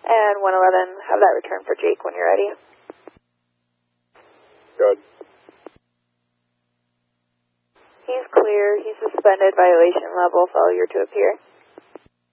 And 111, have that return for Jake when you're ready. Good. He's clear. He's suspended. Violation level. Failure to appear.